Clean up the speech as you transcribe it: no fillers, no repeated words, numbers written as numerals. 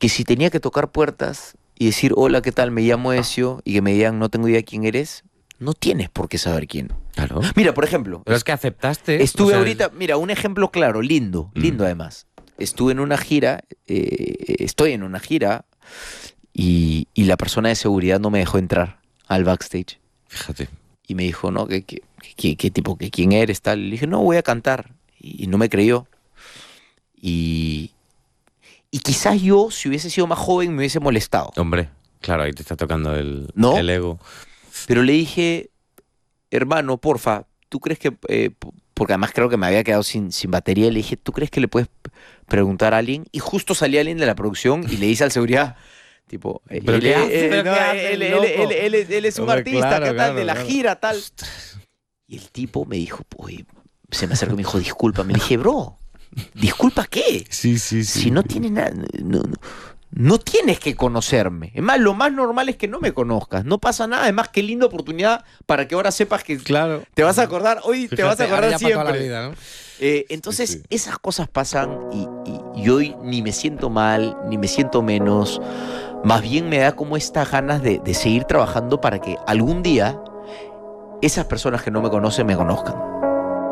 que si tenía que tocar puertas y decir, hola, ¿qué tal? Me llamo Ezio, y que me digan, no tengo idea quién eres, no tienes por qué saber quién. Claro. Mira, por ejemplo, Pero es que aceptaste. estuve ahorita, mira, un ejemplo claro, lindo además. Estuve en una gira, estoy en una gira, y la persona de seguridad no me dejó entrar al backstage. Fíjate. Y me dijo, no, ¿qué tipo, quién eres, tal? Le dije, no, voy a cantar. Y no me creyó. Y quizás yo, si hubiese sido más joven, me hubiese molestado. Hombre, claro, ahí te está tocando ¿No? el ego. Pero le dije, hermano, porfa, ¿tú crees que...? Porque además creo que me había quedado sin batería. Le dije, ¿tú crees que le puedes preguntar a alguien? Y justo salía alguien de la producción y le dice al seguridad, tipo, ¿Pero qué hace? ¿Pero qué hace el loco? él es un Hombre, artista, claro, ¿qué tal? claro, De la claro. gira, tal. Y el tipo me dijo, oye, se me acercó y me dijo, disculpa. Me dije, bro, ¿disculpa qué? Sí. Si no tienes nada, no tienes que conocerme. Es más, lo más normal es que no me conozcas. No pasa nada. Además, qué linda oportunidad para que ahora sepas que Claro. te vas a acordar. Hoy te vas a Fíjate, ahora acordar ya para toda la siempre. vida, ¿no? Entonces, Sí. esas cosas pasan y hoy ni me siento mal, ni me siento menos. Más bien me da como estas ganas de seguir trabajando para que algún día esas personas que no me conocen me conozcan.